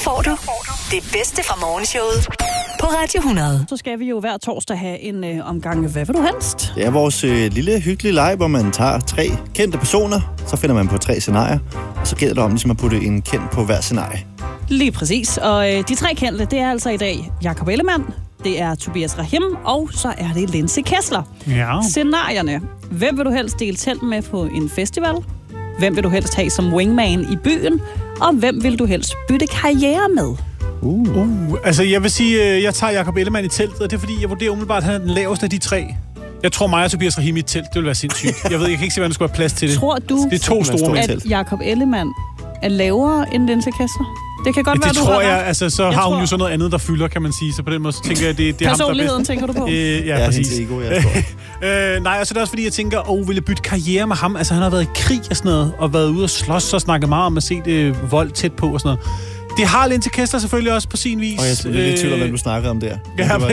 får du det bedste fra morgenshowet på Radio 100. Så skal vi jo hver torsdag have en omgang Hvad vil du helst? Det er vores lille hyggelige leg, hvor man tager 3 kendte personer, så finder man på 3 scenarier, og så gælder det om ligesom at putte en kendt på hver scenarie. Lige præcis. Og de 3 kendte, det er altså i dag Jakob Ellemann, det er Tobias Rahim, og så er det Linse Kessler. Ja. Scenarierne. Hvem vil du helst dele telt med på en festival? Hvem vil du helst have som wingman i byen? Og hvem vil du helst bytte karriere med? Altså, jeg vil sige, jeg tager Jakob Ellemann i teltet, og det er fordi, jeg vurderer umiddelbart, at han er den laveste af de 3. Jeg tror mig og Tobias Rahim i et telt, det vil være sindssygt. Jeg kan ikke se, hvordan der skulle have plads til det. Tror du, det er 2 store at Jakob Ellemann er lavere end Linse Kessler? Det kan godt være, det du tror har jeg, altså så har hun jo sådan noget andet, der fylder, kan man sige. Så på den måde, så tænker jeg, det er ham, der er personligheden, tænker du på? Ja, præcis. Ego, jeg tror. Nej, altså det er også fordi, jeg tænker, vil jeg bytte karriere med ham? Altså han har været i krig og sådan noget, og været ude og slås og snakket meget om at se vold tæt på og sådan noget. Det har Linse Kessler selvfølgelig også på sin vis. Og jeg skulle lidt i tvivl om, hvad du snakkede om der.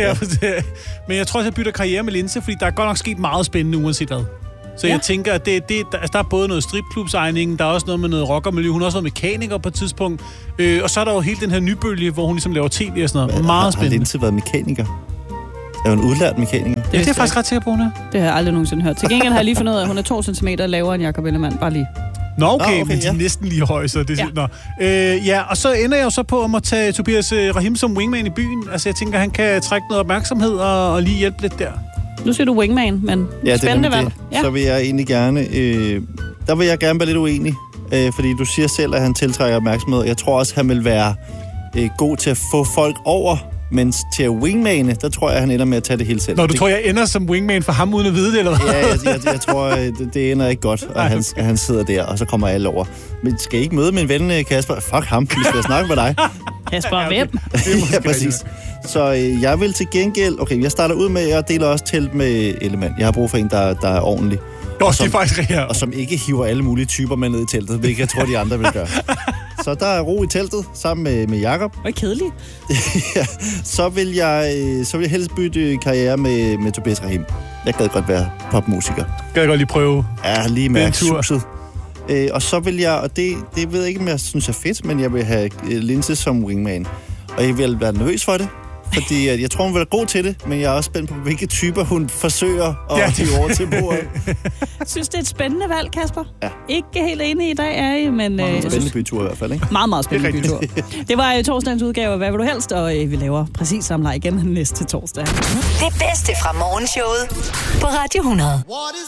Men jeg tror også, jeg bytter karriere med Linse, fordi der er godt nok sket meget spændende, uanset hvad. Så jeg tænker, at der er både noget stripklubsegning, der er også noget med noget rockermiljø, hun har også været mekaniker på et tidspunkt. Og så er der jo helt den her nybølge, hvor hun ligesom laver tv og sådan noget. Meget spændende. Har Linse været mekaniker? Er hun en udlært mekaniker? Det er jeg faktisk ret sikker på, hun er. Det har jeg aldrig nogensinde hørt. Til gengæld har jeg lige fundet ud af, at hun er 2 cm lavere end Jakob Ellemann. Bare lige. Nå, okay, men de er næsten lige høje, så det er og så ender jeg jo så på at tage Tobias Rahim som wingman i byen. Altså, jeg tænker, han kan trække noget opmærksomhed og lige hjælpe lidt der. Nu siger du wingman, men spændende valg. Ja. Så vil jeg egentlig gerne... der vil jeg gerne være lidt uenig, fordi du siger selv, at han tiltrækker opmærksomhed. Jeg tror også, han vil være god til at få folk over, mens til at wingmane, der tror jeg, han ender med at tage det hele selv. Nå, du tror, jeg ender som wingman for ham uden at vide det, eller hvad? Ja, jeg tror, det ender ikke godt, at han sidder der, og så kommer alle over. Men skal I ikke møde min ven, Kasper? Fuck ham, vi skal snakke med dig. Kasper, hvem? Ja, præcis. Så jeg vil til gengæld... Okay, jeg starter ud med, at jeg deler også telt med Ellemann. Jeg har brug for en, der er ordentlig. Det er faktisk rigtigt. Og som ikke hiver alle mulige typer med ned i teltet, hvilket jeg tror, de andre vil gøre. Så der er ro i teltet, sammen med Jakob. Hvor kedeligt. Ja, så vil jeg helst bytte karriere med Tobias Rahim. Jeg gad godt være popmusiker. Kan jeg godt lige prøve? Ja, lige mærke suset. Og så vil jeg, og det ved jeg ikke, om jeg synes er fedt, men jeg vil have Linse som wingman. Og jeg vil være nervøs for det, fordi jeg tror, hun vil være god til det, men jeg er også spændt på, hvilke typer hun forsøger at hive over til bordet. Jeg synes, det er et spændende valg, Kasper. Ja. Ikke helt enig i dag, er I, men... spændende bytur i hvert fald, ikke? Meget, meget spændende bytur. Det var torsdagens udgave af Hvad vil du helst, og vi laver præcis samme leg igen næste torsdag. Det bedste fra morgenshowet på Radio 100.